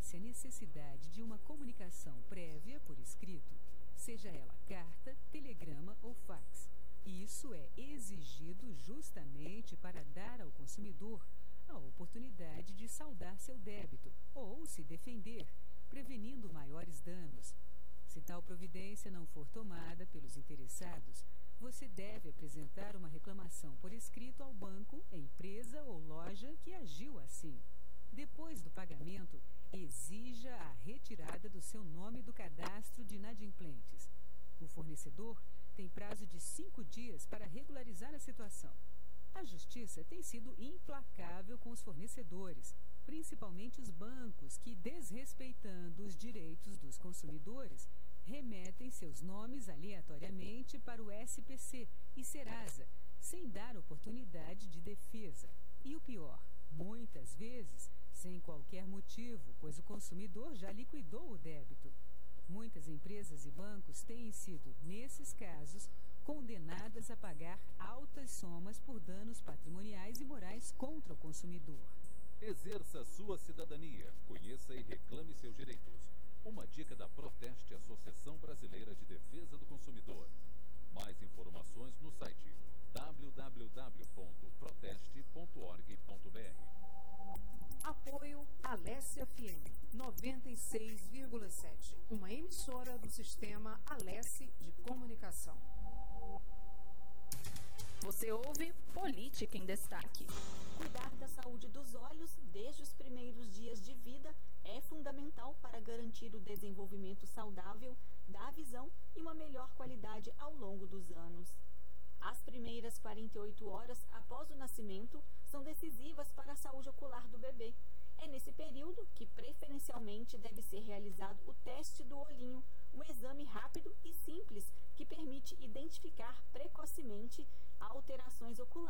acontece a necessidade de uma comunicação prévia por escrito, seja ela carta, telegrama ou fax. Isso é exigido justamente para dar ao consumidor a oportunidade de saldar seu débito ou se defender, prevenindo maiores danos. Se tal providência não for tomada pelos interessados, você deve apresentar uma reclamação por escrito ao banco, empresa ou loja que agiu assim. Depois do pagamento, exija a retirada do seu nome do cadastro de inadimplentes. O fornecedor tem prazo de 5 dias para regularizar a situação. A Justiça tem sido implacável com os fornecedores, principalmente os bancos que, desrespeitando os direitos dos consumidores, remetem seus nomes aleatoriamente para o SPC e Serasa, sem dar oportunidade de defesa. E o pior, muitas vezes, sem qualquer motivo, pois o consumidor já liquidou o débito. Muitas empresas e bancos têm sido, nesses casos, condenadas a pagar altas somas por danos patrimoniais e morais contra o consumidor. Exerça sua cidadania, conheça e reclame seus direitos. Uma dica da Proteste, Associação Brasileira de Defesa do Consumidor. Mais informações no site www.proteste.org.br. Apoio Alesse FM 96,7, uma emissora do sistema Alesse de Comunicação. Você ouve Política em Destaque. Cuidar da saúde dos olhos desde os primeiros dias de vida é fundamental para garantir o desenvolvimento saudável da visão e uma melhor qualidade ao longo dos anos. As primeiras 48 horas após o nascimento são decisivas para a saúde ocular do bebê. É nesse período que preferencialmente deve ser realizado o teste do olhinho, um exame rápido e simples que permite identificar precocemente alterações oculares